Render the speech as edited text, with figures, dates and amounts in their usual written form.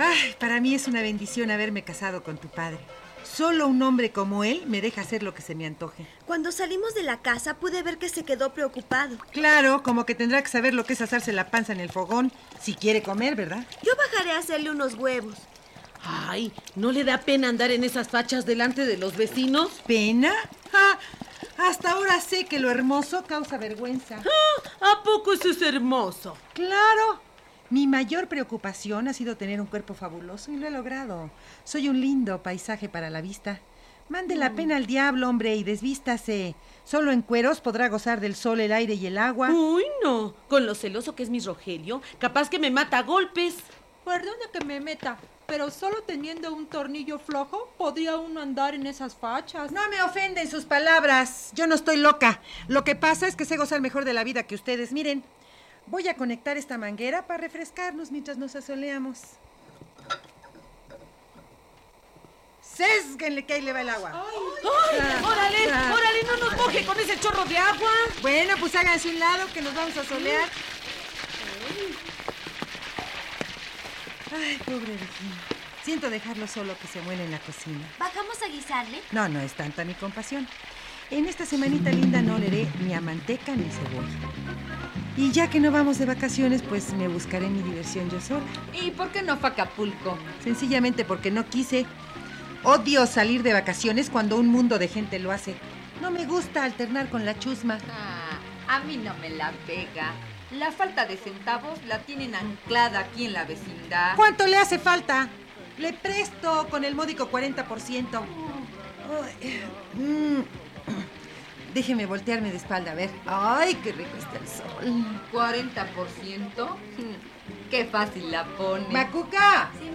Ay, para mí es una bendición haberme casado con tu padre. Solo un hombre como él me deja hacer lo que se me antoje. Cuando salimos de la casa pude ver que se quedó preocupado. Claro, como que tendrá que saber lo que es asarse la panza en el fogón, si quiere comer, ¿verdad? Yo bajaré a hacerle unos huevos. Ay, ¿no le da pena andar en esas fachas delante de los vecinos? ¿Pena? Ah, hasta ahora sé que lo hermoso causa vergüenza. ¿A poco eso es hermoso? ¡Claro! Mi mayor preocupación ha sido tener un cuerpo fabuloso y lo he logrado. Soy un lindo paisaje para la vista. Mande la pena al diablo, hombre, y desvístase. Solo en cueros podrá gozar del sol, el aire y el agua. Uy, no. Con lo celoso que es mi Rogelio, capaz que me mata a golpes. Perdone que me meta, pero solo teniendo un tornillo flojo podría uno andar en esas fachas. No me ofenden sus palabras. Yo no estoy loca. Lo que pasa es que sé gozar mejor de la vida que ustedes. Miren, voy a conectar esta manguera para refrescarnos mientras nos asoleamos. ¡Sésguenle que ahí le va el agua! ¡Ay! ¡Órale, no nos moje con ese chorro de agua! Bueno, pues háganse un lado que nos vamos a solear. Ay, pobre Regina. Siento dejarlo solo que se muere en la cocina. ¿Bajamos a guisarle? No, no es tanta mi compasión. En esta semanita linda no oleré ni a manteca ni cebolla. Y ya que no vamos de vacaciones, pues me buscaré mi diversión yo sola. ¿Y por qué no fue a Acapulco? Sencillamente porque no quise. Odio salir de vacaciones cuando un mundo de gente lo hace. No me gusta alternar con la chusma. A mí no me la pega. La falta de centavos la tienen anclada aquí en la vecindad. ¿Cuánto le hace falta? Le presto con el módico 40%. Ay, Déjeme voltearme de espalda, a ver. ¡Ay, qué rico está el sol! ¿40%? Qué fácil la pone. ¡Macuca!